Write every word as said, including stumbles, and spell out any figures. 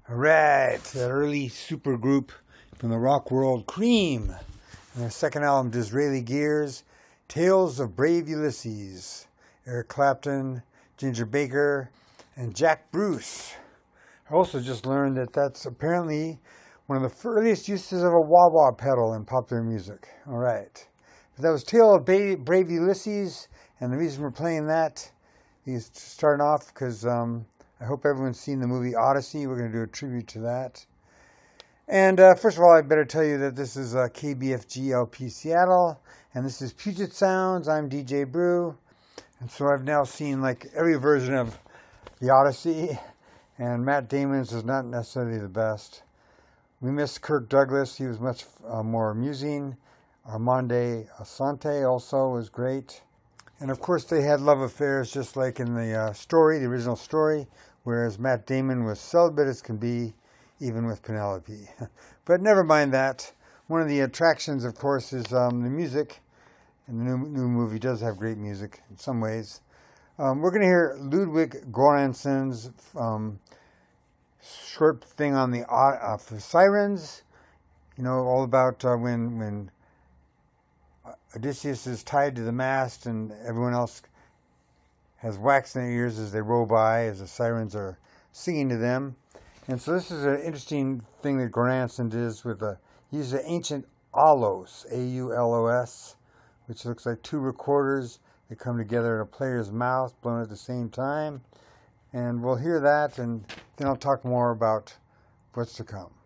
All right, that early super group from the rock world, Cream, and their second album, Disraeli Gears, Tales of Brave Ulysses, Eric Clapton, Ginger Baker, and Jack Bruce. I also just learned that that's apparently one of the earliest uses of a wah-wah pedal in popular music. All right, but that was Tale of Brave Ulysses, and the reason we're playing that is starting off because um, I hope everyone's seen the movie Odyssey. We're going to do a tribute to that. And uh, first of all, I better tell you that this is uh, K B F G L P Seattle, and this is Puget Sounds. I'm D J Brew, and so I've now seen like every version of the Odyssey, and Matt Damon's is not necessarily the best. We missed Kirk Douglas. He was much uh, more amusing. Armande Assante also was great. And of course, they had love affairs just like in the uh, story, the original story, whereas Matt Damon was celibate as can be, even with Penelope. But never mind that. One of the attractions, of course, is um, the music. And the new, new movie does have great music in some ways. Um, we're going to hear Ludwig Göransson's um, short thing on the uh, for Sirens. You know, all about uh, when when Odysseus is tied to the mast and everyone else has wax in their ears as they roll by, as the sirens are singing to them. And so this is an interesting thing that Göransson does with a, he uses an ancient aulos, A U L O S, which looks like two recorders that come together in a player's mouth, blown at the same time. And we'll hear that, and then I'll talk more about what's to come.